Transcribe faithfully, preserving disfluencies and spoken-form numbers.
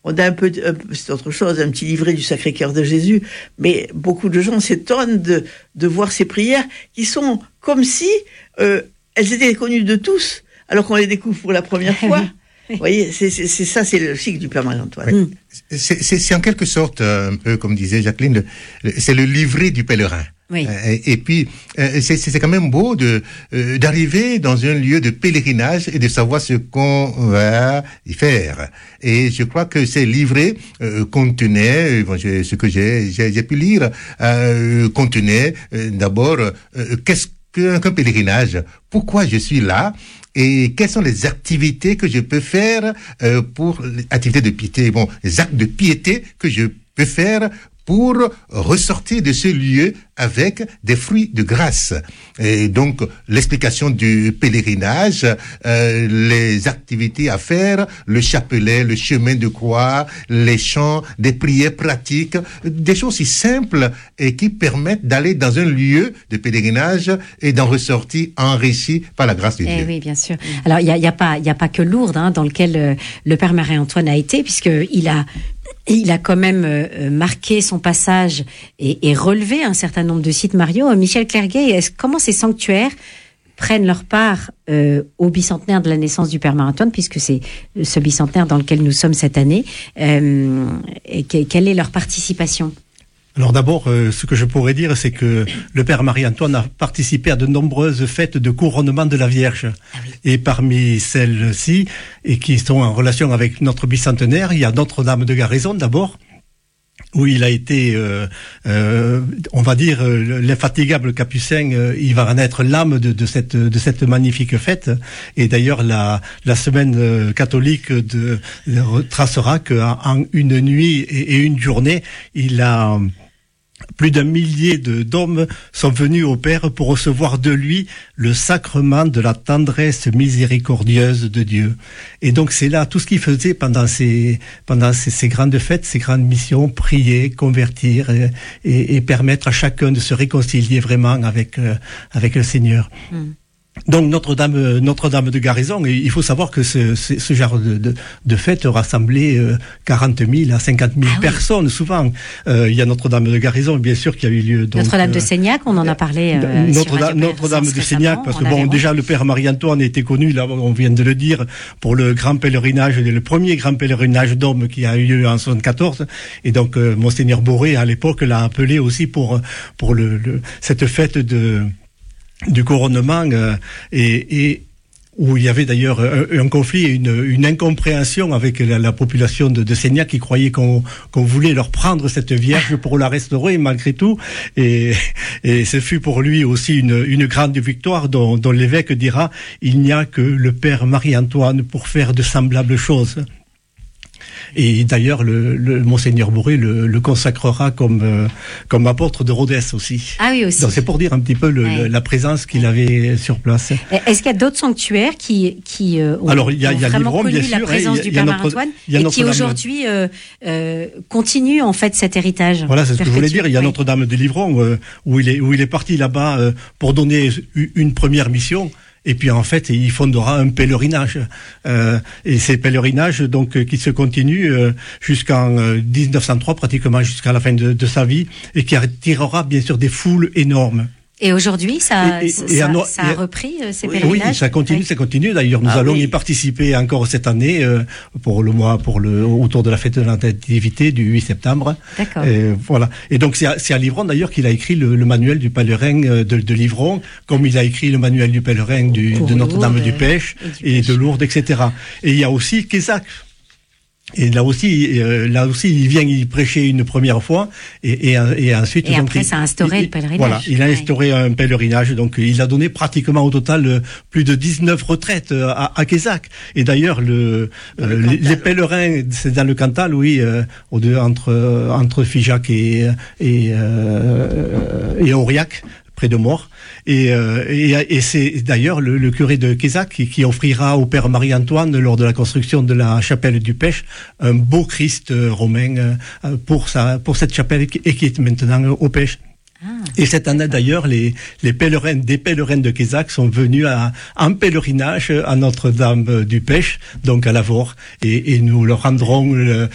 on a un peu, un peu, c'est autre chose, un petit livret du Sacré-Cœur de Jésus, mais beaucoup de gens s'étonnent de, de voir ces prières qui sont comme si euh, elles étaient connues de tous, alors qu'on les découvre pour la première fois. Vous voyez, c'est, c'est, c'est ça, c'est le cycle du Père Marie-Antoine. Oui. C'est, c'est, c'est en quelque sorte, un peu comme disait Jacqueline, le, le, c'est le livret du pèlerin. Oui. Euh, et, et puis, euh, c'est, c'est quand même beau de euh, d'arriver dans un lieu de pèlerinage et de savoir ce qu'on va y faire. Et je crois que ces livrets euh, contenaient, bon, je, ce que j'ai, j'ai, j'ai pu lire, euh, contenaient euh, d'abord euh, qu'est-ce qu'un, qu'un pèlerinage, pourquoi je suis là. Et quelles sont les activités que je peux faire euh, pour les activités de piété, bon, les actes de piété que je peux faire pour ressortir de ce lieu avec des fruits de grâce. Et donc, l'explication du pèlerinage, euh, les activités à faire, le chapelet, le chemin de croix, les chants, des prières pratiques, des choses si simples et qui permettent d'aller dans un lieu de pèlerinage et d'en ressortir enrichi par la grâce de eh Dieu. Oui, bien sûr. Alors, il y a, y a pas, il y a pas que Lourdes, hein, dans lequel euh, le Père Marie-Antoine a été, puisqu'il a il a quand même euh, marqué son passage et, et relevé un certain nombre de sites mariaux. Michel Clerguet, est-ce, comment ces sanctuaires prennent leur part euh, au bicentenaire de la naissance du Père Marie-Antoine, puisque c'est ce bicentenaire dans lequel nous sommes cette année, euh, et que, quelle est leur participation ? Alors d'abord, euh, ce que je pourrais dire, c'est que le Père Marie-Antoine a participé à de nombreuses fêtes de couronnement de la Vierge. Ah oui. Et parmi celles-ci, et qui sont en relation avec notre bicentenaire, il y a Notre-Dame de Garrison d'abord, où il a été, euh, euh, on va dire, euh, l'infatigable capucin, euh, il va en être l'âme de, de cette de cette magnifique fête. Et d'ailleurs, la la semaine euh, catholique de, de tracera qu'en en une nuit et, et une journée, il a plus d'un millier de, d'hommes sont venus au Père pour recevoir de lui le sacrement de la tendresse miséricordieuse de Dieu. Et donc c'est là tout ce qu'il faisait pendant ces pendant ces, ces grandes fêtes, ces grandes missions, prier, convertir et, et, et permettre à chacun de se réconcilier vraiment avec euh, avec le Seigneur. Mm. Donc Notre-Dame, Notre-Dame de Garrison, il faut savoir que ce, ce, ce genre de, de, de fête rassemblait euh, quarante mille à cinquante mille ah, personnes, oui. Souvent. Euh, il y a Notre-Dame de Garrison, bien sûr, qui a eu lieu. Donc, Notre-Dame euh, de Seignac, on en a parlé. Euh, Notre-Dame, Notre-Dame de Seignac, parce que bon, déjà le Père Marie-Antoine était connu, là, on vient de le dire, pour le grand pèlerinage, le premier grand pèlerinage d'hommes qui a eu lieu en soixante-quatorze. Et donc, euh, Monseigneur Boré, à l'époque, l'a appelé aussi pour, pour le, le, cette fête de, du couronnement euh, et, et où il y avait d'ailleurs un, un conflit et une, une incompréhension avec la, la population de, de Seignac qui croyait qu'on, qu'on voulait leur prendre cette Vierge pour la restaurer malgré tout. Et, et ce fut pour lui aussi une, une grande victoire dont, dont l'évêque dira « Il n'y a que le Père Marie-Antoine pour faire de semblables choses ». Et d'ailleurs, le, le Monseigneur Boré le, le consacrera comme euh, comme apôtre de Rhodes aussi. Ah oui, aussi. Donc c'est pour dire un petit peu le, ouais. le, la présence qu'il avait sur place. Est-ce qu'il y a d'autres sanctuaires qui qui euh, ont, Alors, il y a, ont il y a vraiment Livron, connu bien la sûr, présence hein, du il y a Père notre, Marie-Antoine et qui aujourd'hui euh, euh, continue en fait cet héritage? Voilà, c'est ce que je voulais dire. Il y a oui. Notre-Dame de Livron euh, où il est où il est parti là-bas euh, pour donner une première mission. Et puis en fait, il fondera un pèlerinage. Euh, et ces pèlerinages, donc, qui se continuent euh, jusqu'en euh, dix-neuf cent trois, pratiquement jusqu'à la fin de, de sa vie, et qui attirera bien sûr des foules énormes. Et aujourd'hui, ça, et, et, ça, et à, ça a et, repris euh, ces oui, pèlerinages. Oui, ça continue, oui. ça continue. D'ailleurs, nous ah, allons oui. y participer encore cette année euh, pour le mois, pour le autour de la fête de la Nativité du huit septembre. D'accord. Et, voilà. Et donc c'est à, c'est à Livron d'ailleurs qu'il a écrit le, le manuel du pèlerin de, de Livron, comme il a écrit le manuel du pèlerin du, de Notre-Dame du Pêche et, du et de Lourdes, et cetera. Et il y a aussi Quézac. Et là aussi, euh, là aussi, il vient y prêcher une première fois, et, et, et ensuite. Et donc, après, il, ça a instauré il, le pèlerinage. Voilà, il a instauré ouais. un pèlerinage, donc il a donné pratiquement au total euh, plus de dix-neuf retraites euh, à, à Quézac. Et d'ailleurs, le, euh, le les, les pèlerins, c'est dans le Cantal, oui, euh, au deux, entre entre Figeac et et euh, et Aurillac, près de Mort. Et, euh, et, et c'est d'ailleurs le, le curé de Quézac qui, qui offrira au Père Marie-Antoine, lors de la construction de la chapelle du Pêche, un beau Christ romain euh, pour sa pour cette chapelle qui, et qui est maintenant au Pêche. Ah, et cette année d'ailleurs, les, les pèlerins, des pèlerins de Quézac sont venus à, en pèlerinage à Notre-Dame du Pêche, donc à Lavore, et, et nous leur rendrons le,